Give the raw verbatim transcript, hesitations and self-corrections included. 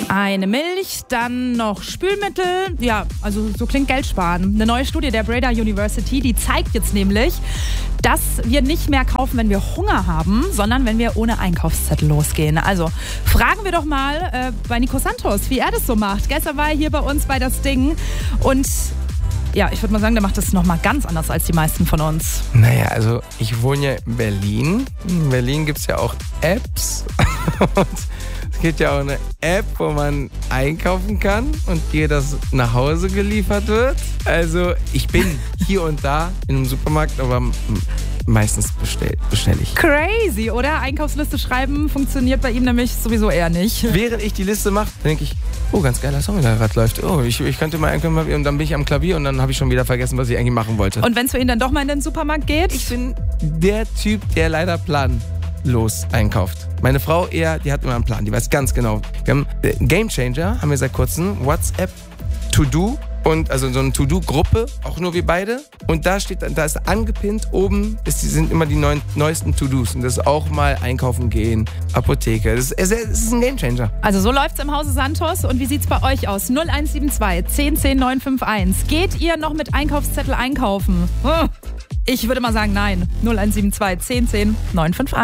Eine Milch, dann noch Spülmittel. Ja, also so klingt Geld sparen. Eine neue Studie der Breda University, die zeigt jetzt nämlich, dass wir nicht mehr kaufen, wenn wir Hunger haben, sondern wenn wir ohne Einkaufszettel losgehen. Also fragen wir doch mal äh, bei Nico Santos, wie er das so macht. Gestern war er hier bei uns bei Das Ding und ja, ich würde mal sagen, der macht das nochmal ganz anders als die meisten von uns. Naja, also ich wohne ja in Berlin. In Berlin gibt es ja auch Apps. Und es gibt ja auch eine App, wo man einkaufen kann und dir das nach Hause geliefert wird. Also ich bin hier und da in einem Supermarkt, aber meistens bestell, bestell ich. Crazy, oder? Einkaufsliste schreiben funktioniert bei ihm nämlich sowieso eher nicht. Während ich die Liste mache, denke ich, oh, ganz geiler Song, der gerade läuft. Oh, ich, ich könnte mal einkaufen und dann bin ich am Klavier und dann habe ich schon wieder vergessen, was ich eigentlich machen wollte. Und wenn es für ihn dann doch mal in den Supermarkt geht? Ich bin der Typ, der leider planlos einkauft. Meine Frau eher, die hat immer einen Plan, die weiß ganz genau. Wir haben äh, Game Changer, haben wir seit kurzem, WhatsApp To-Do. Und also so eine To-Do-Gruppe, auch nur wir beide. Und da steht, da ist angepinnt, oben ist, sind immer die neuen, neuesten To-Dos. Und das ist auch mal einkaufen gehen, Apotheke. Das ist, es ist ein Gamechanger. Also so läuft's im Hause Santos. Und wie sieht's bei euch aus? null eins sieben zwei, zehn zehn, neun fünf eins. Geht ihr noch mit Einkaufszettel einkaufen? Ich würde mal sagen, nein. null eins sieben zwei, zehn zehn, neun fünf eins.